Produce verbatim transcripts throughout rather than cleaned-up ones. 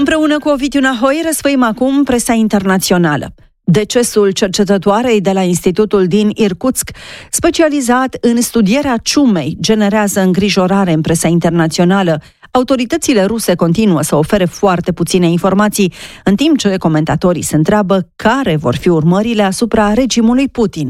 Împreună cu Ovidiu Nahoi răsfăim acum presa internațională. Decesul cercetătoarei de la Institutul din Irkutsk, specializat în studierea ciumei, generează îngrijorare în presa internațională. Autoritățile ruse continuă să ofere foarte puține informații, în timp ce comentatorii se întreabă care vor fi urmările asupra regimului Putin.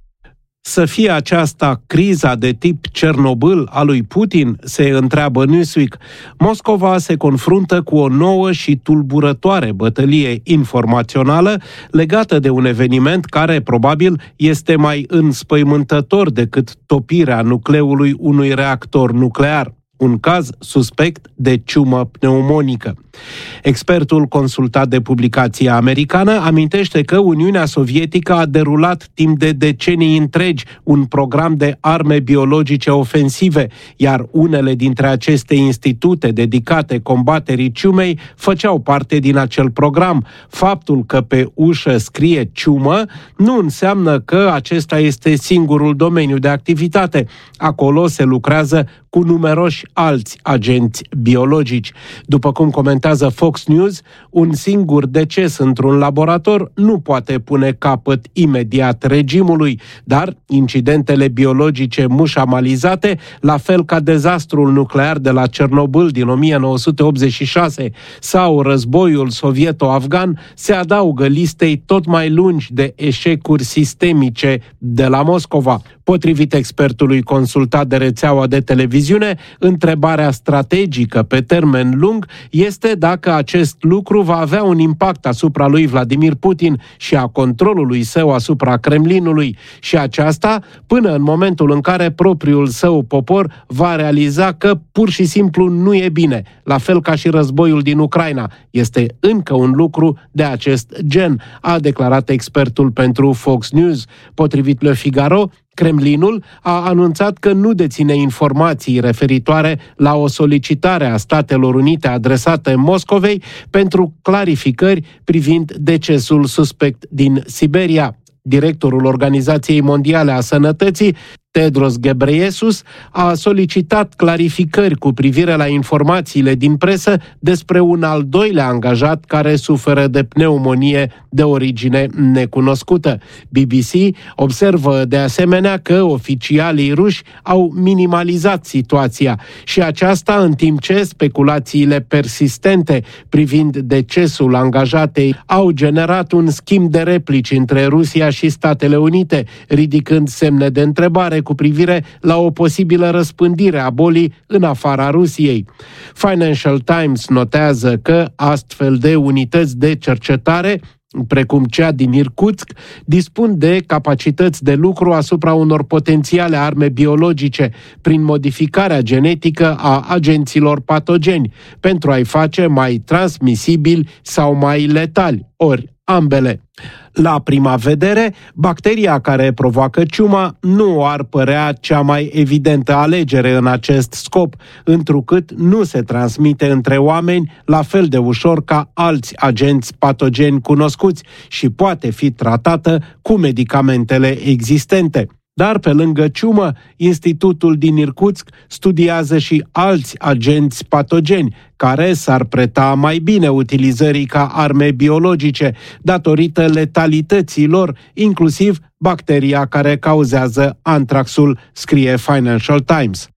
Să fie aceasta criza de tip Cernobâl a lui Putin, se întreabă Newsweek. Moscova se confruntă cu o nouă și tulburătoare bătălie informațională legată de un eveniment care probabil este mai înspăimântător decât topirea nucleului unui reactor nuclear. Un caz suspect de ciumă pneumonică. Expertul consultat de publicația americană amintește că Uniunea Sovietică a derulat timp de decenii întregi un program de arme biologice ofensive, iar unele dintre aceste institute dedicate combaterii ciumei făceau parte din acel program. Faptul că pe ușă scrie ciumă nu înseamnă că acesta este singurul domeniu de activitate. Acolo se lucrează cu numeroși alți agenți biologici. După cum comentează Fox News, un singur deces într-un laborator nu poate pune capăt imediat regimului, dar incidentele biologice mușamalizate, la fel ca dezastrul nuclear de la Cernobâl din o mie nouă sute optzeci și șase sau războiul sovieto-afgan, se adaugă listei tot mai lungi de eșecuri sistemice de la Moscova. Potrivit expertului consultat de rețeaua de televiziune, întrebarea strategică pe termen lung este dacă acest lucru va avea un impact asupra lui Vladimir Putin și a controlului său asupra Kremlinului, și aceasta până în momentul în care propriul său popor va realiza că pur și simplu nu e bine, la fel ca și războiul din Ucraina. Este încă un lucru de acest gen, a declarat expertul pentru Fox News. Potrivit Le Figaro, Kremlinul a anunțat că nu deține informații referitoare la o solicitare a Statelor Unite adresată Moscovei pentru clarificări privind decesul suspect din Siberia. Directorul Organizației Mondiale a Sănătății, Tedros Ghebreyesus, a solicitat clarificări cu privire la informațiile din presă despre un al doilea angajat care suferă de pneumonie de origine necunoscută. B B C observă de asemenea că oficialii ruși au minimalizat situația și aceasta în timp ce speculațiile persistente privind decesul angajatei au generat un schimb de replici între Rusia și Statele Unite, ridicând semne de întrebare cu privire la o posibilă răspândire a bolii în afara Rusiei. Financial Times notează că astfel de unități de cercetare, precum cea din Irkutsk, dispun de capacități de lucru asupra unor potențiale arme biologice prin modificarea genetică a agenților patogeni, pentru a-i face mai transmisibili sau mai letali, ori ambele. La prima vedere, bacteria care provoacă ciuma nu ar părea cea mai evidentă alegere în acest scop, întrucât nu se transmite între oameni la fel de ușor ca alți agenți patogeni cunoscuți și poate fi tratată cu medicamentele existente. Dar pe lângă ciumă, Institutul din Irkutsk studiază și alți agenți patogeni care s-ar preta mai bine utilizării ca arme biologice, datorită letalității lor, inclusiv bacteria care cauzează antraxul, scrie Financial Times.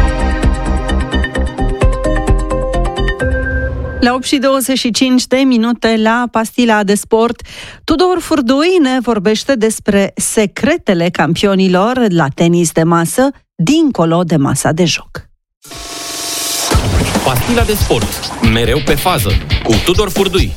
La opt și douăzeci și cinci de minute la Pastila de Sport, Tudor Furdui ne vorbește despre secretele campionilor la tenis de masă, dincolo de masa de joc. Pastila de Sport, mereu pe fază, cu Tudor Furdui.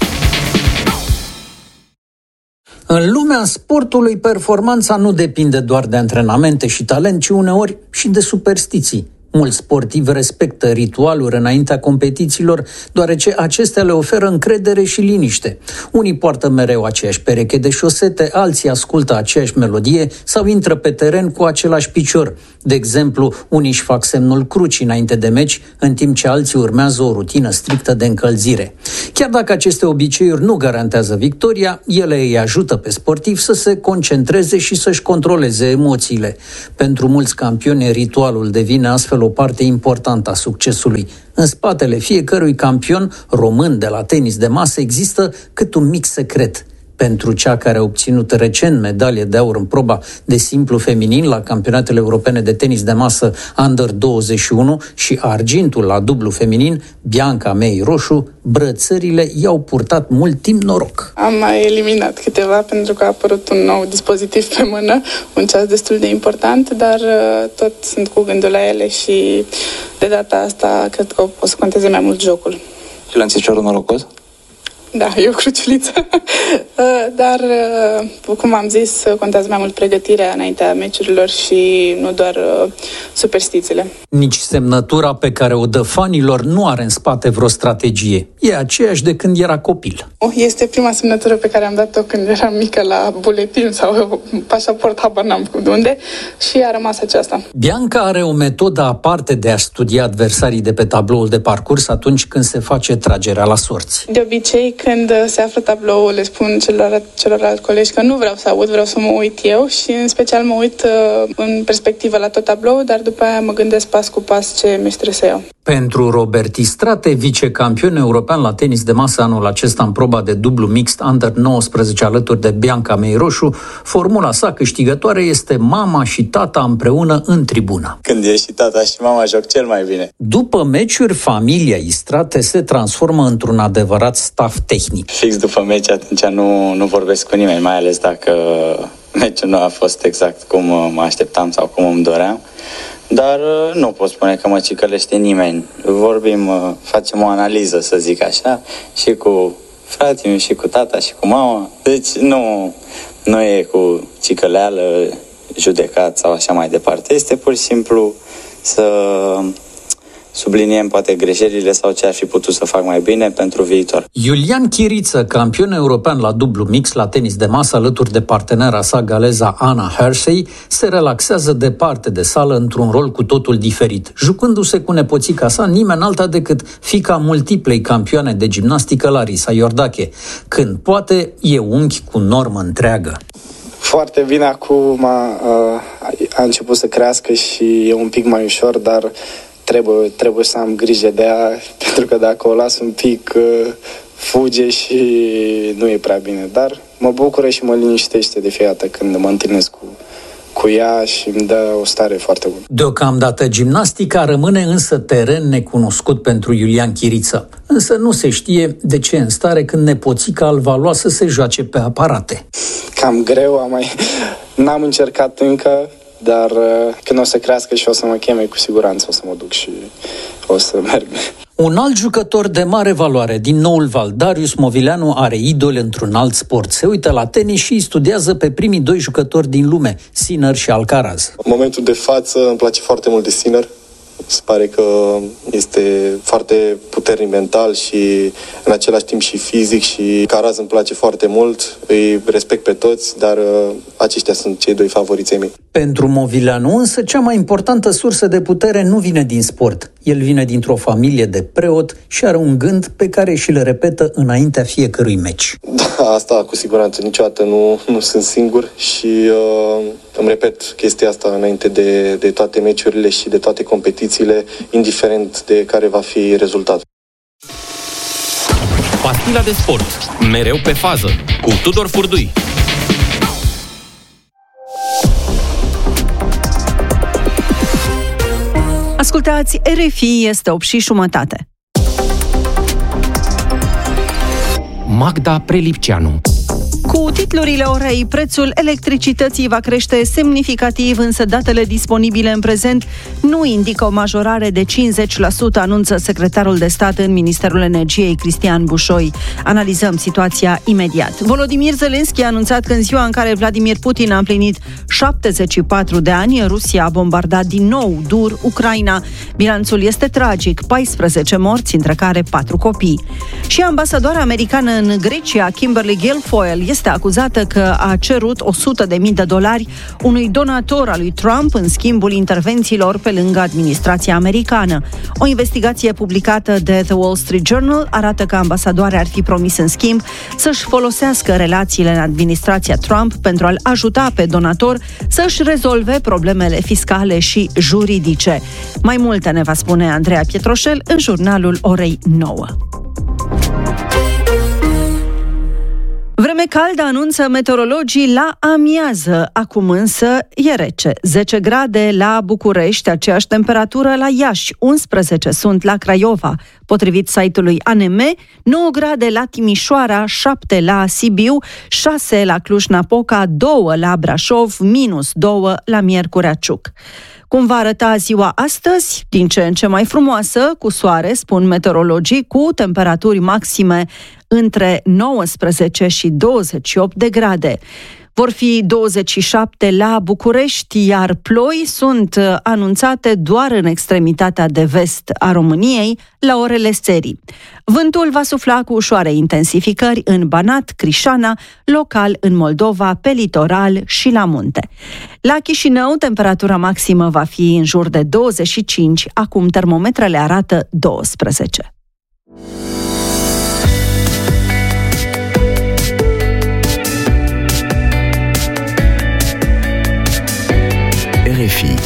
În lumea sportului, performanța nu depinde doar de antrenamente și talent, ci uneori și de superstiții. Mulți sportivi respectă ritualuri înaintea competițiilor, deoarece acestea le oferă încredere și liniște. Unii poartă mereu aceeași pereche de șosete, alții ascultă aceeași melodie sau intră pe teren cu același picior. De exemplu, unii își fac semnul crucii înainte de meci, în timp ce alții urmează o rutină strictă de încălzire. Chiar dacă aceste obiceiuri nu garantează victoria, ele îi ajută pe sportivi să se concentreze și să-și controleze emoțiile. Pentru mulți campioni, ritualul devine astfel o o parte importantă a succesului. În spatele fiecărui campion român de la tenis de masă există cât un mic secret. Pentru cea care a obținut recent medalie de aur în proba de simplu feminin la campionatele europene de tenis de masă Under douăzeci și unu și argintul la dublu feminin, Bianca Mei Roșu, brățările i-au purtat mult timp noroc. Am mai eliminat câteva pentru că a apărut un nou dispozitiv pe mână, un ceas destul de important, dar tot sunt cu gândul la ele și de data asta cred că o să conteze mai mult jocul. Și l-am zis cerul norocos? Da, e o cruciuliță. Dar, cum am zis, contează mai mult pregătirea înaintea meciurilor și nu doar superstițiile. Nici semnătura pe care o dă fanilor nu are în spate vreo strategie. E aceeași de când era copil. Este prima semnătură pe care am dat-o când eram mică la buletin sau pașaport, habar n-am de unde, și a rămas aceasta. Bianca are o metodă aparte de a studia adversarii de pe tabloul de parcurs atunci când se face tragerea la sorți. De obicei, când se află tabloul, le spun celor, celorlalți colegi că nu vreau să aud, vreau să mă uit eu și în special mă uit uh, în perspectivă la tot tabloul, dar după aia mă gândesc pas cu pas ce meci trebuie să iau. Pentru Robert Istrate, vicecampion european la tenis de masă anul acesta în proba de dublu mixt Under nouăsprezece alături de Bianca Mei Roșu, formula sa câștigătoare este mama și tata împreună în tribună. Când e și tata și mama joc cel mai bine. După meciuri, familia Istrate se transformă într-un adevărat staff tehnic. Fix după meci atunci nu, nu vorbesc cu nimeni, mai ales dacă meciul nu a fost exact cum mă așteptam sau cum îmi doream. Dar nu pot spune că mă cicălește nimeni. Vorbim, facem o analiză, să zic așa, și cu fratele și cu tata și cu mama. Deci nu, nu e cu cicăleală, judecat sau așa mai departe. Este pur și simplu să subliniem poate greșelile sau ce ar fi putut să fac mai bine pentru viitor. Iulian Chiriță, campion european la dublu mix la tenis de masă alături de partenera sa galeza Anna Hersey, se relaxează departe de sală într-un rol cu totul diferit, jucându-se cu nepoțica sa, nimeni alta decât fiica multiplei campioane de gimnastică Larisa Iordache. Când poate, e unchi cu normă întreagă. Foarte bine acum a, a început să crească și e un pic mai ușor, dar Trebuie, trebuie să am grijă de ea, pentru că dacă o las un pic, fuge și nu e prea bine. Dar mă bucură și mă liniștește de fiecare dată când mă întâlnesc cu, cu ea și îmi dă o stare foarte bună. Deocamdată gimnastica rămâne însă teren necunoscut pentru Iulian Chiriță. Însă nu se știe de ce în stare când nepoțica îl va lua să se joace pe aparate. Cam greu, am mai... n-am încercat încă. Dar când o să crească și o să mă cheme, cu siguranță o să mă duc și o să merg. Un alt jucător de mare valoare din Noul Val, Darius Movileanu, are idol într-un alt sport. Se uită la tenis și îi studiază pe primii doi jucători din lume, Sinner și Alcaraz. În momentul de față îmi place foarte mult de Sinner. Se pare că este foarte puternic mental și în același timp și fizic și Alcaraz îmi place foarte mult, îi respect pe toți, dar uh, aceștia sunt cei doi favoriții mei. Pentru Movileanu însă cea mai importantă sursă de putere nu vine din sport. El vine dintr-o familie de preot și are un gând pe care și le repetă înaintea fiecărui meci. Da, asta cu siguranță, niciodată nu, nu sunt singur și uh, îmi repet chestia asta înainte de, de toate meciurile și de toate competițiile, indiferent de care va fi rezultatul. Pastila de sport, mereu pe fază, cu Tudor Furdui. Ascultați R F I, este opt și jumătate. Magda Prelipceanu. Cu titlurile orei, prețul electricității va crește semnificativ, însă datele disponibile în prezent nu indică o majorare de cincizeci la sută, anunță secretarul de stat în Ministerul Energiei, Cristian Bușoi. Analizăm situația imediat. Volodymyr Zelensky a anunțat că în ziua în care Vladimir Putin a împlinit șaptezeci și patru de ani, Rusia a bombardat din nou dur Ucraina. Bilanțul este tragic, paisprezece morți, între care patru copii. Și ambasadoarea americană în Grecia, Kimberly Guilfoyle, este acuzată că a cerut o sută de mii de dolari unui donator al lui Trump în schimbul intervențiilor pe lângă administrația americană. O investigație publicată de The Wall Street Journal arată că ambasadoarea ar fi promis în schimb să-și folosească relațiile în administrația Trump pentru a-l ajuta pe donator să-și rezolve problemele fiscale și juridice. Mai multe ne va spune Andreea Pietroșel în jurnalul orei nouă. Vreme caldă anunță meteorologii la amiază, acum însă e rece. zece grade la București, aceeași temperatură la Iași, unsprezece sunt la Craiova, potrivit site-ului A N M, nouă grade la Timișoara, șapte la Sibiu, șase la Cluj-Napoca, doi la Brașov, minus doi la Miercurea Ciuc. Cum va arăta ziua astăzi? Din ce în ce mai frumoasă, cu soare, spun meteorologii, cu temperaturi maxime între nouăsprezece și douăzeci și opt de grade. Vor fi douăzeci și șapte la București, iar ploi sunt anunțate doar în extremitatea de vest a României, la orele serii. Vântul va sufla cu ușoare intensificări în Banat, Crișana, local în Moldova, pe litoral și la munte. La Chișinău, temperatura maximă va fi în jur de douăzeci și cinci, acum termometrele arată douăsprezece. R F I.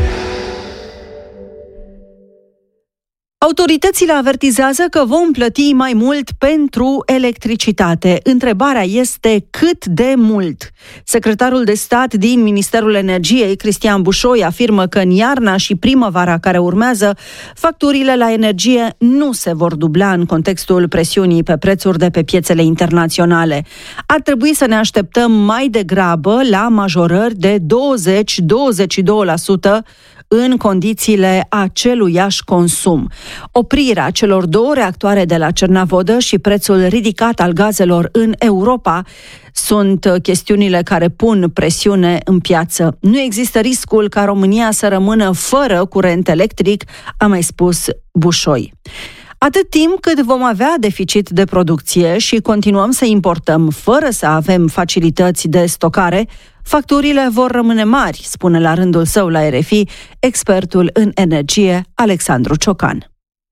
Autoritățile avertizează că vom plăti mai mult pentru electricitate. Întrebarea este cât de mult? Secretarul de stat din Ministerul Energiei, Cristian Bușoi, afirmă că în iarna și primăvara care urmează, facturile la energie nu se vor dubla în contextul presiunii pe prețuri de pe piețele internaționale. Ar trebui să ne așteptăm mai degrabă la majorări de douăzeci la douăzeci și doi la sută în condițiile aceluiași consum. Oprirea celor două reactoare de la Cernavodă și prețul ridicat al gazelor în Europa sunt chestiunile care pun presiune în piață. Nu există riscul ca România să rămână fără curent electric, a mai spus Bușoi. Atât timp cât vom avea deficit de producție și continuăm să importăm fără să avem facilități de stocare, facturile vor rămâne mari, spune la rândul său la R F I expertul în energie Alexandru Ciocan.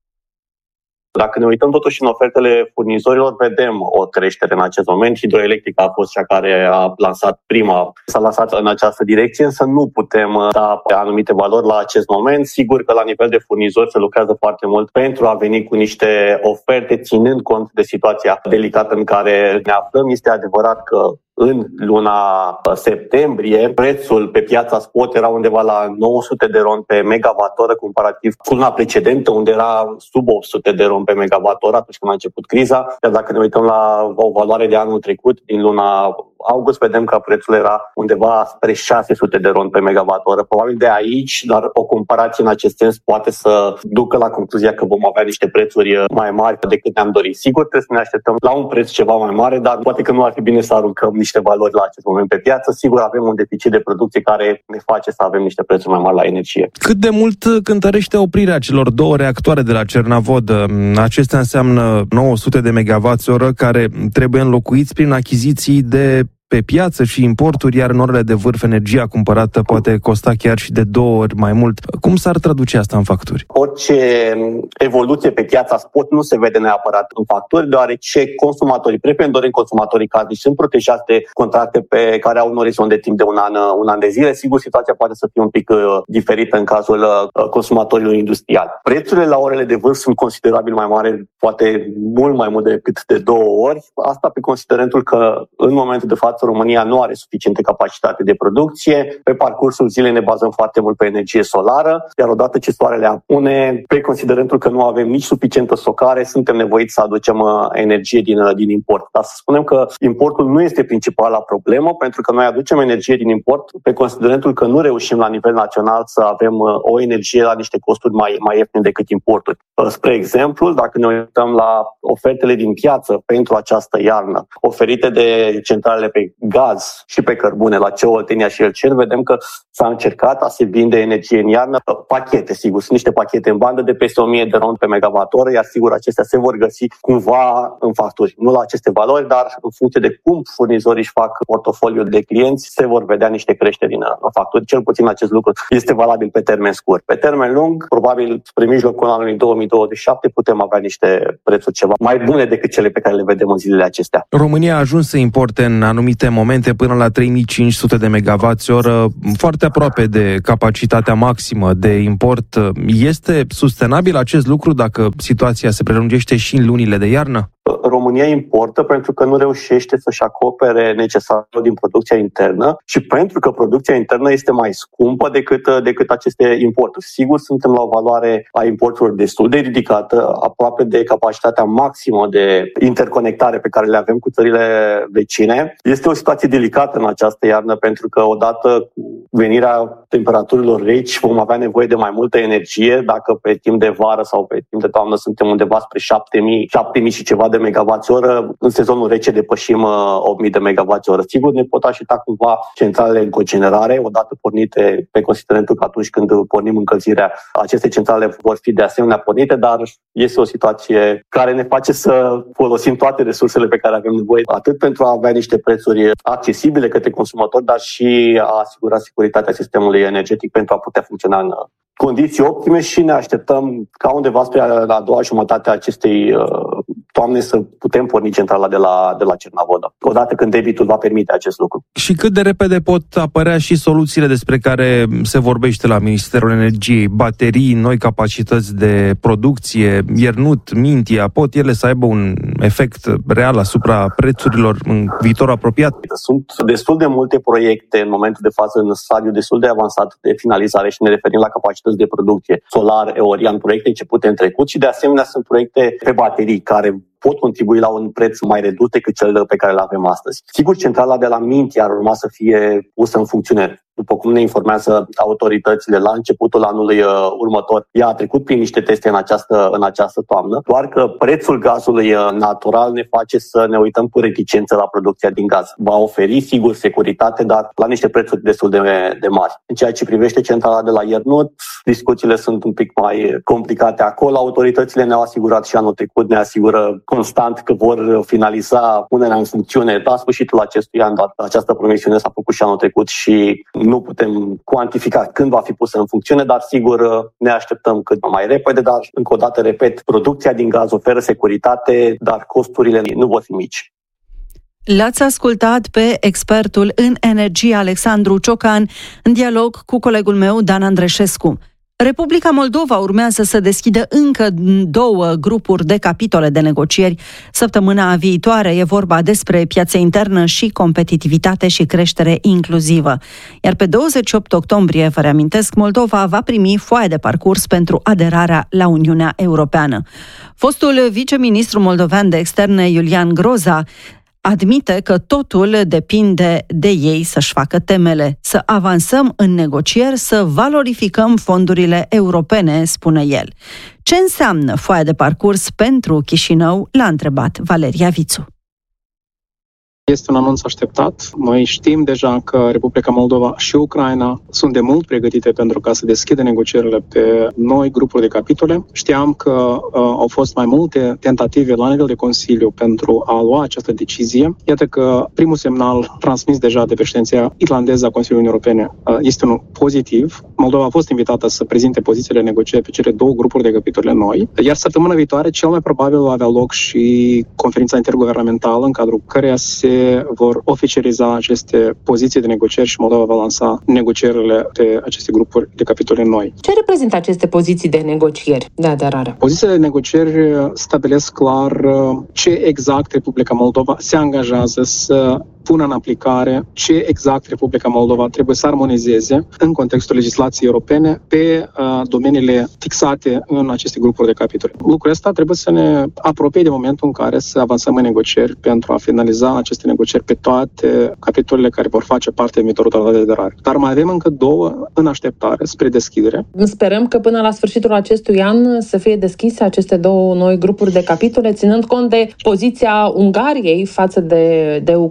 Dacă ne uităm totuși în ofertele furnizorilor, vedem o creștere în acest moment. Hidroelectrica a fost cea care a lansat prima, s-a lansat în această direcție, însă nu putem da pe anumite valori la acest moment. Sigur că la nivel de furnizori se lucrează foarte mult pentru a veni cu niște oferte, ținând cont de situația delicată în care ne aflăm. Este adevărat că în luna septembrie, prețul pe piața spot era undeva la nouă sute de ron pe megawattoră, comparativ cu luna precedentă, unde era sub opt sute de ron pe megawattoră atunci când a început criza. Iar dacă ne uităm la o valoare de anul trecut, din luna august, vedem că prețul era undeva spre șase sute de ron pe megawattoră. Probabil de aici, dar o comparație în acest sens poate să ducă la concluzia că vom avea niște prețuri mai mari decât ne-am dorit. Sigur, trebuie să ne așteptăm la un preț ceva mai mare, dar poate că nu ar fi bine să aruncăm niște valori la acest moment pe piață. Sigur, avem un deficit de producție care ne face să avem niște prețuri mai mari la energie. Cât de mult cântărește oprirea celor două reactoare de la Cernavodă? Acestea înseamnă nouă sute de megawatts-oră care trebuie înlocuiți prin achiziții de pe piață și importuri, iar în orele de vârf energia cumpărată poate costa chiar și de două ori mai mult. Cum s-ar traduce asta în facturi? Orice evoluție pe piața spot nu se vede neapărat în facturi, deoarece consumatorii, preponderent consumatorii casnici, sunt protejați de contracte pe care au un orizont de timp de un an, un an de zile. Sigur, situația poate să fie un pic uh, diferită în cazul uh, consumatorilor industriali. Prețurile la orele de vârf sunt considerabil mai mari, poate mult mai mult decât de două ori. Asta pe considerentul că în momentul de față România nu are suficientă capacitate de producție. Pe parcursul zilei ne bazăm foarte mult pe energie solară, iar odată ce soarele apune, pe considerentul că nu avem nici suficientă stocare, suntem nevoiți să aducem energie din, din import. Dar să spunem că importul nu este principala problemă, pentru că noi aducem energie din import pe considerentul că nu reușim la nivel național să avem o energie la niște costuri mai, mai ieftine decât importuri. Spre exemplu, dacă ne uităm la ofertele din piață pentru această iarnă, oferite de centralele pe pe gaz și pe cărbune la C E O Oltenia și Elcen, vedem că s-a încercat a se vinde energie în iarnă, pachete, sigur, sunt niște pachete în bandă de peste o mie de RON pe megawatt-oră, iar sigur acestea se vor găsi cumva în facturi. Nu la aceste valori, dar în funcție de cum furnizorii își fac portofoliul de clienți, se vor vedea niște creșteri în facturi. Cel puțin acest lucru este valabil pe termen scurt. Pe termen lung, probabil spre mijlocul anului două mii douăzeci și șapte putem avea niște prețuri ceva mai bune decât cele pe care le vedem în zilele acestea. România a ajuns să importe în anumite momente până la trei mii cinci sute de megawatt-oră, foarte aproape de capacitatea maximă de import. Este sustenabil acest lucru dacă situația se prelungește și în lunile de iarnă? România importă pentru că nu reușește să-și acopere necesarul din producția internă și pentru că producția internă este mai scumpă decât, decât aceste importuri. Sigur, suntem la o valoare a importurilor destul de ridicată, aproape de capacitatea maximă de interconectare pe care le avem cu țările vecine. Este o situație delicată în această iarnă pentru că odată cu venirea temperaturilor reci vom avea nevoie de mai multă energie. Dacă pe timp de vară sau pe timp de toamnă suntem undeva spre șapte mii și ceva de megawatt-oră, în sezonul rece depășim opt mii de megawatt-oră. Sigur, ne pot aștepta cumva centralele în cogenerare, odată pornite pe considerentul că atunci când pornim încălzirea, aceste centrale vor fi de asemenea pornite, dar este o situație care ne face să folosim toate resursele pe care avem nevoie, atât pentru a avea niște prețuri accesibile către consumatori, dar și a asigura securitatea sistemului energetic pentru a putea funcționa în condiții optime și ne așteptăm ca undeva spre a doua jumătate a acestei uh, toamne să putem porni centrala de la, de la Cernavodă, odată când debitul va permite acest lucru. Și cât de repede pot apărea și soluțiile despre care se vorbește la Ministerul Energiei? Baterii, noi capacități de producție, Iernut, Mintia, pot ele să aibă un efect real asupra prețurilor în viitor apropiat? Sunt destul de multe proiecte în momentul de față în stadiu destul de avansat de finalizare și ne referim la capacități de producție solar, eolian, proiecte începute în trecut și de asemenea sunt proiecte pe baterii care pot contribui la un preț mai redus decât cel pe care îl avem astăzi. Sigur, centrala de la Mintia ar urma să fie pusă în funcțiune. După cum ne informează autoritățile, la începutul anului uh, următor, ea a trecut prin niște teste în această, în această toamnă, doar că prețul gazului uh, natural ne face să ne uităm cu reticență la producția din gaz. Va oferi, sigur, securitate, dar la niște prețuri destul de, de mari. În ceea ce privește centrala de la Iernut, discuțiile sunt un pic mai complicate acolo. Autoritățile ne-au asigurat și anul trecut, ne asigură constant că vor finaliza punerea în funcțiune la sfârșitul acestui an, dar această promisiune s-a făcut și anul trecut și nu putem cuantifica când va fi pusă în funcțiune, dar sigur ne așteptăm cât mai repede, dar încă o dată repet, producția din gaz oferă securitate, dar costurile nu vor fi mici. L-ați ascultat pe expertul în energie Alexandru Ciocan în dialog cu colegul meu Dan Andreșescu. Republica Moldova urmează să deschidă încă două grupuri de capitole de negocieri săptămâna viitoare. E vorba despre piața internă și competitivitate și creștere inclusivă. Iar pe douăzeci și opt octombrie, vă reamintesc, Moldova va primi foaia de parcurs pentru aderarea la Uniunea Europeană. Fostul viceministru moldovean de externe Iulian Groza admite că totul depinde de ei să-și facă temele, să avansăm în negocieri, să valorificăm fondurile europene, spune el. Ce înseamnă foaia de parcurs pentru Chișinău? L-a întrebat Valeria Vițu. Este un anunț așteptat. Noi știm deja că Republica Moldova și Ucraina sunt de mult pregătite pentru ca să deschidă negocierile pe noi grupuri de capitole. Știam că uh, au fost mai multe tentative la nivel de Consiliu pentru a lua această decizie. Iată că primul semnal transmis deja de președinția irlandeză a Consiliului Europene uh, este unul pozitiv. Moldova a fost invitată să prezinte pozițiile negocieri pe cele două grupuri de capitole noi. Iar săptămâna viitoare, cel mai probabil va avea loc și conferința interguvernamentală în cadrul căreia se vor oficializa aceste poziții de negocieri și Moldova va lansa negocierile de aceste grupuri de capitole noi. Ce reprezintă aceste poziții de negocieri de aderare? Pozițiile de negocieri stabilesc clar ce exact Republica Moldova se angajează să pună în aplicare, ce exact Republica Moldova trebuie să armonizeze în contextul legislației europene pe uh, domeniile fixate în aceste grupuri de capitole. Lucrul ăsta trebuie să ne apropie de momentul în care să avansăm în negocieri pentru a finaliza aceste negocieri pe toate capitolele care vor face parte din viitorul tratat de aderare. Dar mai avem încă două în așteptare spre deschidere. Sperăm că până la sfârșitul acestui an să fie deschise aceste două noi grupuri de capitole, ținând cont de poziția Ungariei față de, de Ucraina.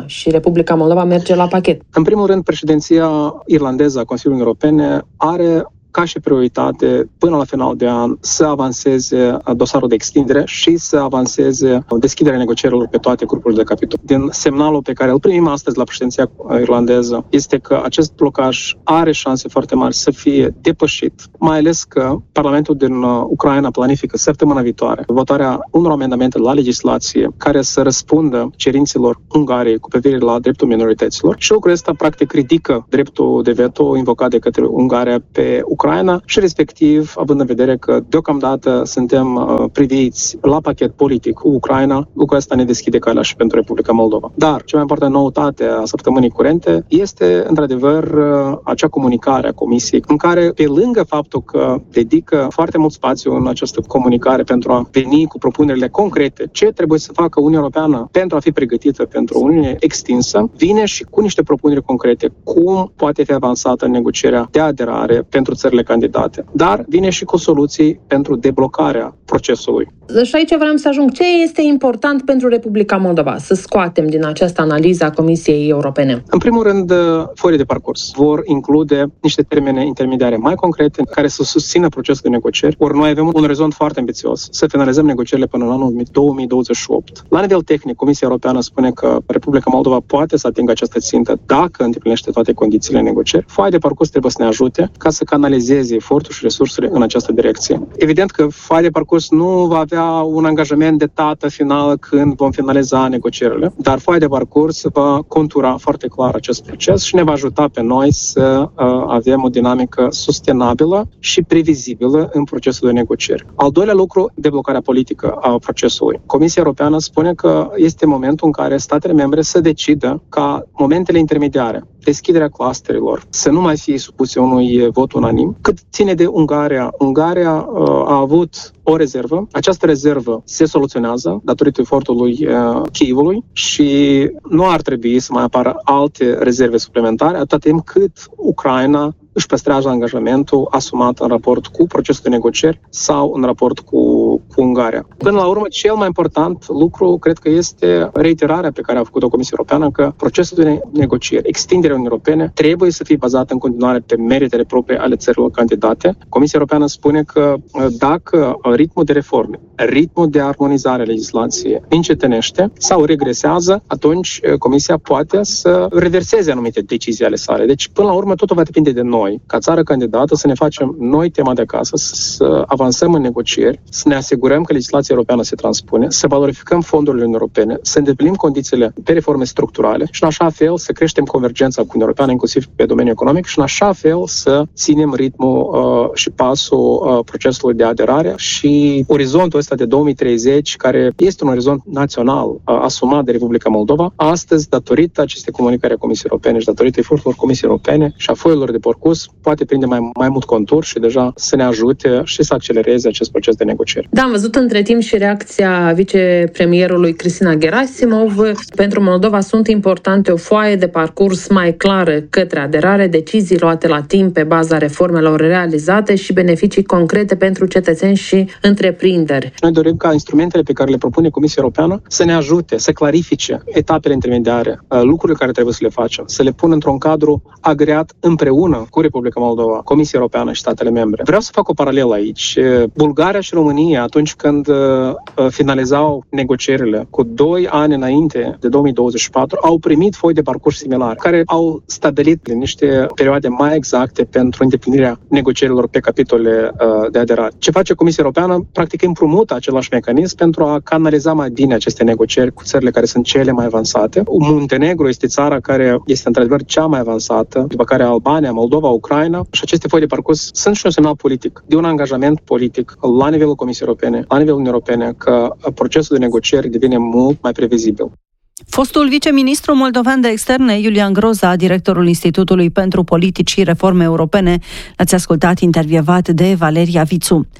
și Republica Moldova merge la pachet? În primul rând, președinția irlandeză a Consiliului Europene are ca și prioritate, până la final de an, să avanseze dosarul de extindere și să avanseze deschiderea negocierilor pe toate grupurile de capitol. Din semnalul pe care îl primim astăzi la președinția irlandeză este că acest blocaj are șanse foarte mari să fie depășit, mai ales că Parlamentul din Ucraina planifică săptămâna viitoare votarea unor amendamente la legislație care să răspundă cerințelor Ungariei cu privire la dreptul minorităților și lucrul ăsta practic ridică dreptul de veto invocat de către Ungaria pe Ucraina. Ucraina și respectiv, având în vedere că deocamdată suntem uh, priviți la pachet politic cu Ucraina, lucrul ăsta ne deschide calea și pentru Republica Moldova. Dar cea mai importantă noutate a săptămânii curente este, într-adevăr, uh, acea comunicare a Comisiei, în care, pe lângă faptul că dedică foarte mult spațiu în această comunicare pentru a veni cu propunerile concrete, ce trebuie să facă Uniunea Europeană pentru a fi pregătită pentru o Uniune extinsă, vine și cu niște propuneri concrete, cum poate fi avansată negocierea de aderare pentru țările candidate, dar vine și cu soluții pentru deblocarea procesului. Și aici vreau să ajung. Ce este important pentru Republica Moldova să scoatem din această analiză a Comisiei Europene? În primul rând, foile de parcurs vor include niște termene intermediare mai concrete care să susțină procesul de negocieri. Ori noi avem un orizont foarte ambițios, să finalizăm negocierile până în anul două mii douăzeci și opt. La nivel tehnic, Comisia Europeană spune că Republica Moldova poate să atingă această țintă dacă îndeplinește toate condițiile negocieri. Foaia de parcurs trebuie să ne ajute ca să canalizeze efortul și resursele în această direcție. Evident că foaia de parcurs nu va avea un angajament de dată finală când vom finaliza negocierile, dar foaia de parcurs va contura foarte clar acest proces și ne va ajuta pe noi să uh, avem o dinamică sustenabilă și previzibilă în procesul de negocieri. Al doilea lucru, deblocarea politică a procesului. Comisia Europeană spune că este momentul în care statele membre să decidă ca momentele intermediare, deschiderea clusterilor, să nu mai fie supuse unui vot unanim. Cât ține de Ungaria, Ungaria uh, a avut o rezervă. Această rezervă se soluționează datorită efortului uh, Kievului și nu ar trebui să mai apară alte rezerve suplimentare atât timp cât Ucraina își păstrează angajamentul asumat în raport cu procesul de negocieri sau în raport cu, cu Ungaria. Până la urmă, cel mai important lucru, cred că este reiterarea pe care a făcut-o Comisia Europeană că procesul de negocieri, extinderea Uniunii Europene, trebuie să fie bazat în continuare pe meritele proprii ale țărilor candidate. Comisia Europeană spune că dacă ritmul de reforme, ritmul de armonizare a legislației încetinește sau regresează, atunci Comisia poate să reverseze anumite decizii ale sale. Deci, până la urmă, totul va depinde de noi, ca țară candidată, să ne facem noi tema de acasă, să avansăm în negocieri, să ne asigurăm că legislația europeană se transpune, să valorificăm fondurile Uniunii Europene, să îndeplinim condițiile pe reforme structurale și în așa fel să creștem convergența cu Uniunea Europeană, inclusiv pe domeniul economic, și în așa fel să ținem ritmul uh, și pasul uh, procesului de aderare și orizontul ăsta de două mii treizeci, care este un orizont național uh, asumat de Republica Moldova, astăzi, datorită acestei comunicări a Comisiei Europene și datorită eforturilor Comisiei Europene și a foilor de parcurs, poate prinde mai, mai mult contur și deja să ne ajute și să accelereze acest proces de negocieri. Da, am văzut între timp și reacția vicepremierului Cristina Gerasimov. Pentru Moldova sunt importante o foaie de parcurs mai clară către aderare, decizii luate la timp pe baza reformelor realizate și beneficii concrete pentru cetățeni și întreprinderi. Noi dorim ca instrumentele pe care le propune Comisia Europeană să ne ajute, să clarifice etapele intermediare, lucrurile care trebuie să le facem, să le pună într-un cadru agreat împreună cu Republica Moldova, Comisia Europeană și statele membre. Vreau să fac o paralelă aici. Bulgaria și România, atunci când finalizau negocierile cu doi ani înainte de două mii douăzeci și patru, au primit foi de parcurs similare, care au stabilit niște perioade mai exacte pentru îndeplinirea negocierilor pe capitole de aderare. Ce face Comisia Europeană? Practic împrumută același mecanism pentru a canaliza mai bine aceste negocieri cu țările care sunt cele mai avansate. Muntenegru este țara care este într-adevăr cea mai avansată, după care Albania, Moldova, Ucraina, și aceste foi de parcurs sunt și un semnal politic, de un angajament politic la nivelul Comisiei Europene, la nivelul Uniunii Europene, că procesul de negocieri devine mult mai previzibil. Fostul viceministru moldovean de externe, Iulian Groza, directorul Institutului pentru Politici și Reforme Europene, l-ați ascultat intervievat de Valeria Vițu.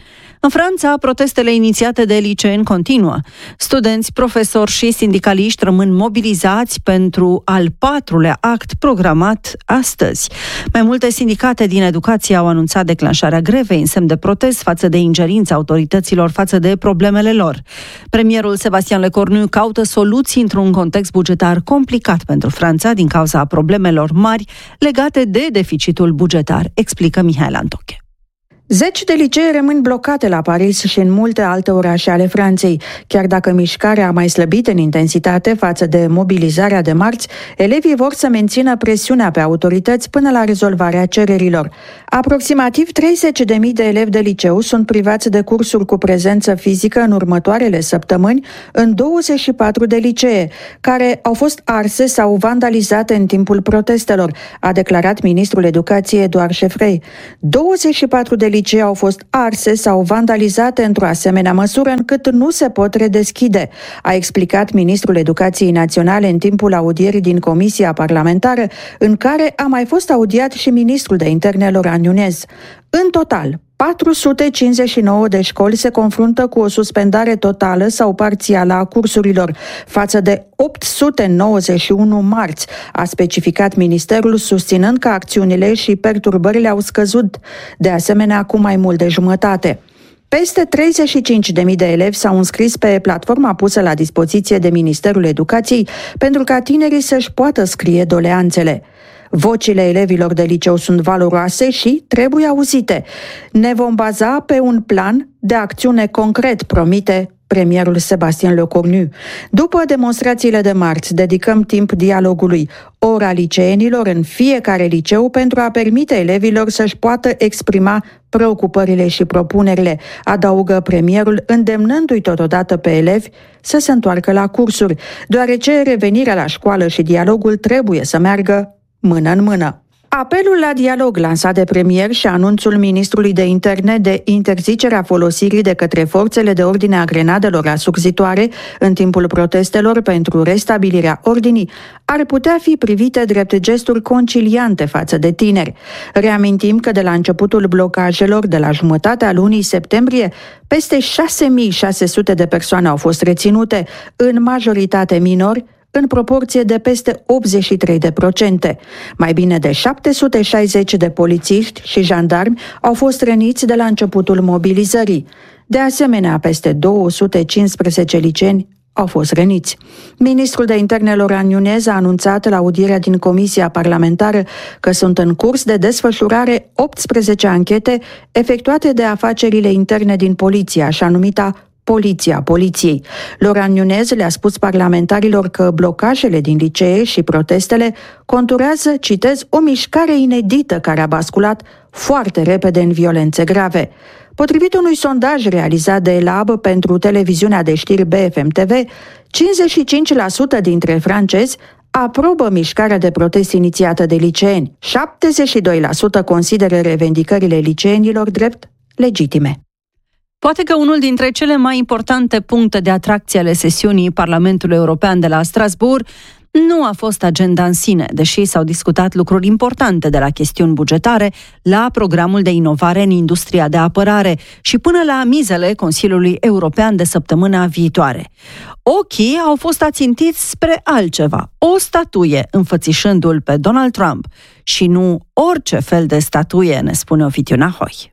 În Franța, protestele inițiate de liceeni continuă. Studenți, profesori și sindicaliști rămân mobilizați pentru al patrulea act programat astăzi. Mai multe sindicate din educație au anunțat declanșarea grevei în semn de protest față de ingerința autorităților față de problemele lor. Premierul Sebastian Lecornu caută soluții într-un context bugetar complicat pentru Franța din cauza problemelor mari legate de deficitul bugetar, explică Mihaela Antoche. Zeci de licee rămân blocate la Paris și în multe alte orașe ale Franței. Chiar dacă mișcarea a mai slăbit în intensitate față de mobilizarea de marți, elevii vor să mențină presiunea pe autorități până la rezolvarea cererilor. Aproximativ treizeci de mii de elevi de liceu sunt privați de cursuri cu prezență fizică în următoarele săptămâni în douăzeci și patru de licee, care au fost arse sau vandalizate în timpul protestelor, a declarat ministrul educației Édouard Chevrey. douăzeci și patru de licee au fost arse sau vandalizate într-o asemenea măsură încât nu se pot redeschide, a explicat ministrul Educației Naționale în timpul audierii din Comisia Parlamentară, în care a mai fost audiat și ministrul de interne Laurent Nunez. În total, patru sute cincizeci și nouă de școli se confruntă cu o suspendare totală sau parțială a cursurilor, față de opt sute nouăzeci și unu marți, a specificat ministerul, susținând că acțiunile și perturbările au scăzut, de asemenea cu mai mult de jumătate. Peste treizeci și cinci de mii de elevi s-au înscris pe platforma pusă la dispoziție de Ministerul Educației pentru ca tinerii să-și poată scrie doleanțele. Vocile elevilor de liceu sunt valoroase și trebuie auzite. Ne vom baza pe un plan de acțiune concret, promite premierul Sebastian Lecornu. După demonstrațiile de marți, dedicăm timp dialogului, ora liceenilor în fiecare liceu pentru a permite elevilor să-și poată exprima preocupările și propunerile, adaugă premierul, îndemnându-i totodată pe elevi să se întoarcă la cursuri, deoarece revenirea la școală și dialogul trebuie să meargă mână în mână. Apelul la dialog lansat de premier și anunțul ministrului de interne de interzicerea folosirii de către forțele de ordine a grenadelor asurzitoare în timpul protestelor pentru restabilirea ordinii ar putea fi privite drept gesturi conciliante față de tineri. Reamintim că de la începutul blocajelor de la jumătatea lunii septembrie, peste șase mii șase sute de persoane au fost reținute, în majoritate minori, în proporție de peste optzeci și trei la sută. Mai bine de șapte sute șaizeci de polițiști și jandarmi au fost răniți de la începutul mobilizării. De asemenea, peste două sute cincisprezece liceeni au fost răniți. Ministrul de interne Laurent Nunez a anunțat la audierea din Comisia Parlamentară că sunt în curs de desfășurare optsprezece anchete efectuate de afacerile interne din poliție, așa numita Poliția Poliției. Laurent Nunez le-a spus parlamentarilor că blocajele din licee și protestele conturează, citez, o mișcare inedită care a basculat foarte repede în violențe grave. Potrivit unui sondaj realizat de ELAB pentru televiziunea de știri B F M T V, cincizeci și cinci la sută dintre francezi aprobă mișcarea de protest inițiată de liceeni. șaptezeci și doi la sută consideră revendicările liceenilor drept legitime. Poate că unul dintre cele mai importante puncte de atracție ale sesiunii Parlamentului European de la Strasbourg nu a fost agenda în sine, deși s-au discutat lucruri importante de la chestiuni bugetare la programul de inovare în industria de apărare și până la mizele Consiliului European de săptămâna viitoare. Ochii au fost ațintiți spre altceva, o statuie înfățișându-l pe Donald Trump și nu orice fel de statuie, ne spune Ovidiu Nahoi.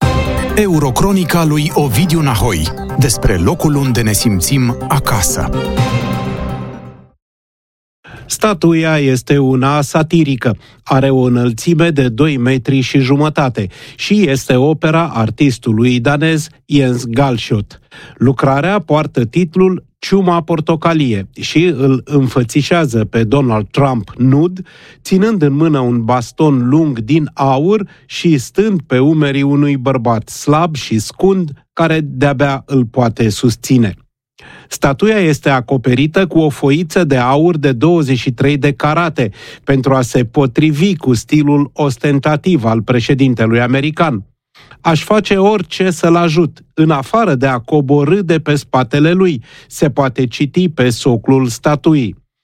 Eurocronica lui Ovidiu Nahoi, despre locul unde ne simțim acasă. Statuia este una satirică, are o înălțime de doi metri și jumătate și este opera artistului danez Jens Galschiot. Lucrarea poartă titlul Ciuma portocalie și îl înfățișează pe Donald Trump nud, ținând în mână un baston lung din aur și stând pe umerii unui bărbat slab și scund care de-abia îl poate susține. Statuia este acoperită cu o foiță de aur de douăzeci și trei de carate pentru a se potrivi cu stilul ostentativ al președintelui american. Aș face orice să-l ajut, în afară de a coborî de pe spatele lui, se poate citi pe soclul statuii.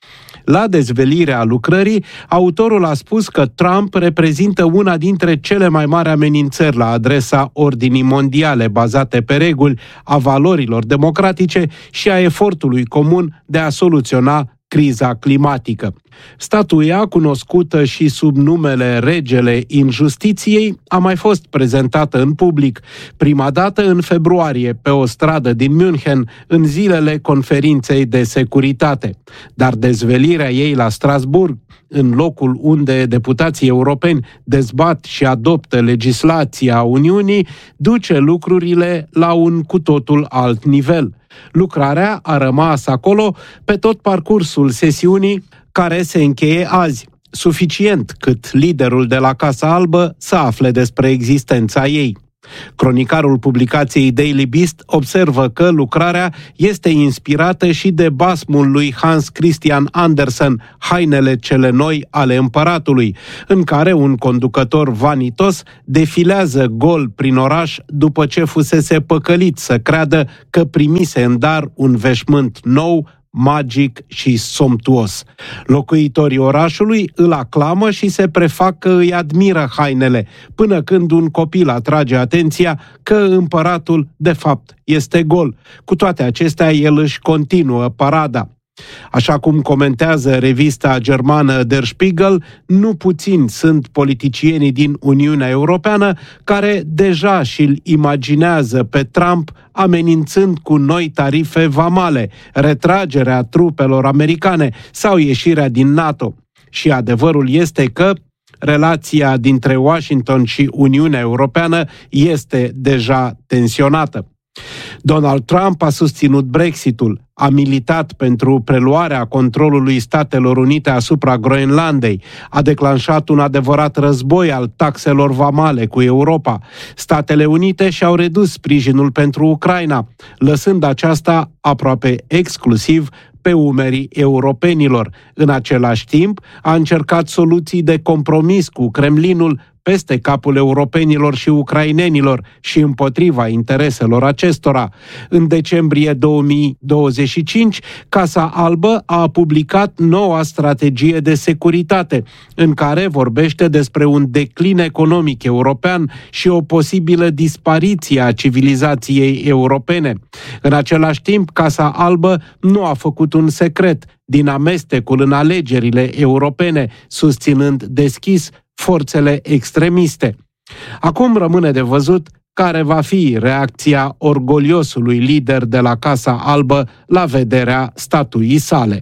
La dezvelirea lucrării, autorul a spus că Trump reprezintă una dintre cele mai mari amenințări la adresa ordinii mondiale bazate pe reguli, a valorilor democratice și a efortului comun de a soluționa criza climatică. Statuia, cunoscută și sub numele Regele Injustiției, a mai fost prezentată în public, prima dată în februarie, pe o stradă din München, în zilele conferinței de securitate. Dar dezvelirea ei la Strasbourg, în locul unde deputații europeni dezbat și adoptă legislația Uniunii, duce lucrurile la un cu totul alt nivel. Lucrarea a rămas acolo pe tot parcursul sesiunii, care se încheie azi, suficient cât liderul de la Casa Albă să afle despre existența ei. Cronicarul publicației Daily Beast observă că lucrarea este inspirată și de basmul lui Hans Christian Andersen, Hainele cele noi ale împăratului, în care un conducător vanitos defilează gol prin oraș după ce fusese păcălit să creadă că primise în dar un veșmânt nou, magic și somptuos. Locuitorii orașului îl aclamă și se prefac că îi admiră hainele, până când un copil atrage atenția că împăratul, de fapt, este gol. Cu toate acestea, el își continuă parada. Așa cum comentează revista germană Der Spiegel, nu puțini sunt politicienii din Uniunea Europeană care deja și-l imaginează pe Trump amenințând cu noi tarife vamale, retragerea trupelor americane sau ieșirea din NATO. Și adevărul este că relația dintre Washington și Uniunea Europeană este deja tensionată. Donald Trump a susținut Brexitul, a militat pentru preluarea controlului Statelor Unite asupra Groenlandei, a declanșat un adevărat război al taxelor vamale cu Europa. Statele Unite și-au redus sprijinul pentru Ucraina, lăsând aceasta aproape exclusiv pe umerii europenilor. În același timp, a încercat soluții de compromis cu Kremlinul peste capul europenilor și ucrainenilor și împotriva intereselor acestora. În decembrie două mii douăzeci și cinci, Casa Albă a publicat noua strategie de securitate, în care vorbește despre un declin economic european și o posibilă dispariție a civilizației europene. În același timp, Casa Albă nu a făcut un secret din amestecul în alegerile europene, susținând deschis forțele extremiste. Acum rămâne de văzut care va fi reacția orgoliosului lider de la Casa Albă la vederea statuii sale.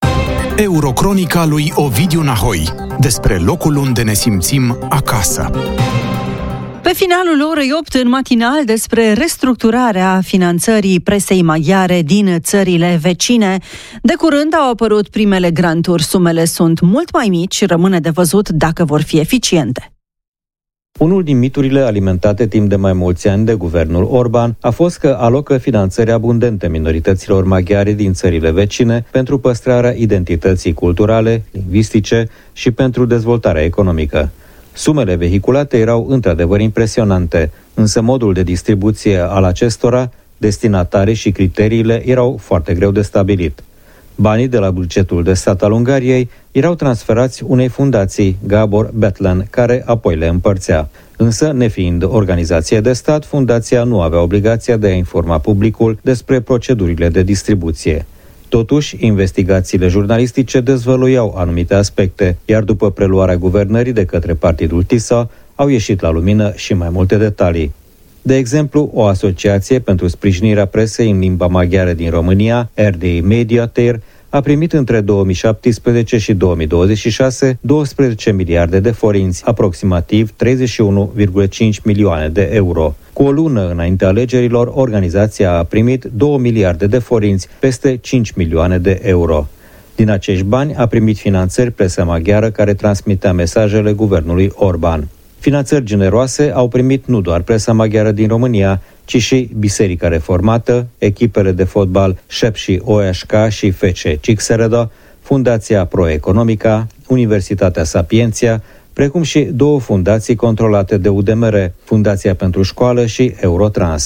Eurocronica lui Ovidiu Nahoi, despre locul unde ne simțim acasă. Pe finalul orei opt în matinal, despre restructurarea finanțării presei maghiare din țările vecine. De curând au apărut primele granturi, sumele sunt mult mai mici și rămâne de văzut dacă vor fi eficiente. Unul din miturile alimentate timp de mai mulți ani de guvernul Orban a fost că alocă finanțări abundente minorităților maghiare din țările vecine pentru păstrarea identității culturale, lingvistice și pentru dezvoltarea economică. Sumele vehiculate erau într-adevăr impresionante, însă modul de distribuție al acestora, destinatarii și criteriile erau foarte greu de stabilit. Banii de la bugetul de stat al Ungariei erau transferați unei fundații, Gabor Betlen, care apoi le împărțea. Însă, nefiind organizație de stat, fundația nu avea obligația de a informa publicul despre procedurile de distribuție. Totuși, investigațiile jurnalistice dezvăluiau anumite aspecte, iar după preluarea guvernării de către partidul TISA, au ieșit la lumină și mai multe detalii. De exemplu, o asociație pentru sprijinirea presei în limba maghiară din România, R D I Media Ter, a primit între două mii șaptesprezece și două mii douăzeci și șase doisprezece miliarde de forinți, aproximativ treizeci și unu virgulă cinci milioane de euro. Cu o lună înainte alegerilor, organizația a primit două miliarde de forinți, peste cinci milioane de euro. Din acești bani a primit finanțări presa maghiară care transmitea mesajele guvernului Orban. Finanțări generoase au primit nu doar presa maghiară din România, ci și Biserica Reformată, echipele de fotbal Sepsi O S K și F C Csíkszereda, Fundația Pro-Economica, Universitatea Sapientia, precum și două fundații controlate de U D M R, Fundația pentru Școală și Eurotrans.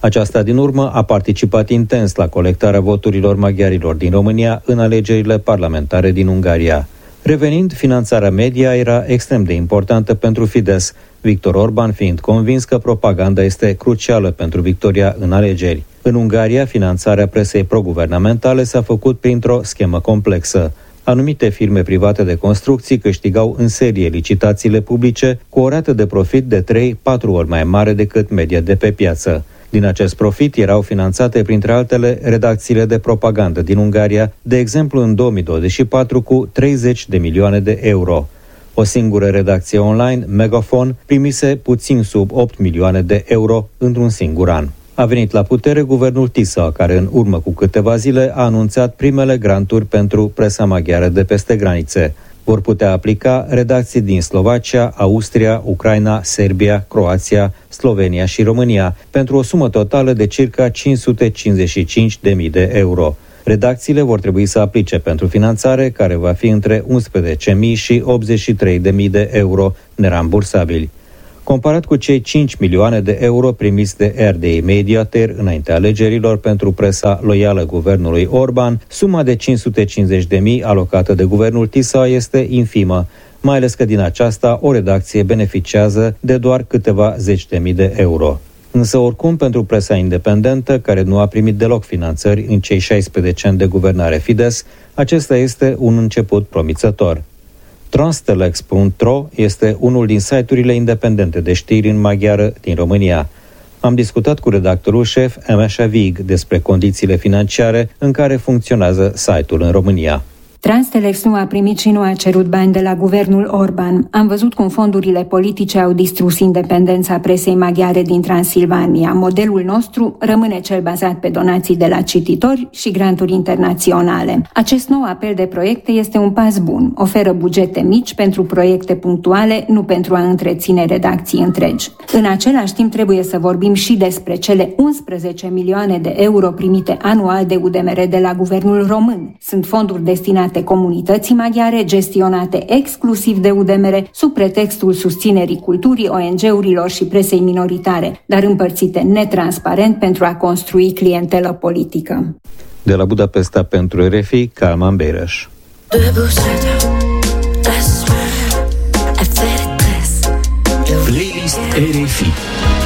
Aceasta din urmă a participat intens la colectarea voturilor maghiarilor din România în alegerile parlamentare din Ungaria. Revenind, finanțarea media era extrem de importantă pentru Fidesz, Viktor Orban fiind convins că propaganda este crucială pentru victoria în alegeri. În Ungaria, finanțarea presei proguvernamentale s-a făcut printr-o schemă complexă. Anumite firme private de construcții câștigau în serie licitațiile publice cu o rată de profit de trei patru ori mai mare decât media de pe piață. Din acest profit erau finanțate, printre altele, redacțiile de propagandă din Ungaria, de exemplu în două mii douăzeci și patru cu treizeci de milioane de euro. O singură redacție online, Megafon, primise puțin sub opt milioane de euro într-un singur an. A venit la putere guvernul Tisza, care în urmă cu câteva zile a anunțat primele granturi pentru presa maghiară de peste granițe. Vor putea aplica redacții din Slovacia, Austria, Ucraina, Serbia, Croația, Slovenia și România, pentru o sumă totală de circa cinci sute cincizeci și cinci de mii de euro. Redacțiile vor trebui să aplice pentru finanțare, care va fi între unsprezece mii și optzeci și trei de mii de euro nerambursabili. Comparat cu cei cinci milioane de euro primiți de R D I Mediator înaintea alegerilor pentru presa loială guvernului Orban, suma de cinci sute cincizeci de mii alocată de guvernul Tisza este infimă, mai ales că din aceasta o redacție beneficiază de doar câteva zeci de mii de euro. Însă oricum, pentru presa independentă, care nu a primit deloc finanțări în cei șaisprezece ani de guvernare Fidesz, acesta este un început promițător. Transtelex punct ro este unul din site-urile independente de știri în maghiară din România. Am discutat cu redactorul șef Emeșa Vig despre condițiile financiare în care funcționează site-ul în România. Transtelex nu a primit și nu a cerut bani de la guvernul Orban. Am văzut cum fondurile politice au distrus independența presei maghiare din Transilvania. Modelul nostru rămâne cel bazat pe donații de la cititori și granturi internaționale. Acest nou apel de proiecte este un pas bun. Oferă bugete mici pentru proiecte punctuale, nu pentru a întreține redacții întregi. În același timp trebuie să vorbim și despre cele unsprezece milioane de euro primite anual de U D M R de la guvernul român. Sunt fonduri destinate comunității maghiare, gestionate exclusiv de U D M R, sub pretextul susținerii culturii, O N G-urilor și presei minoritare, dar împărțite netransparent pentru a construi clientelă politică. De la Budapesta pentru R F I, Calman Bereș. Playlist R F I.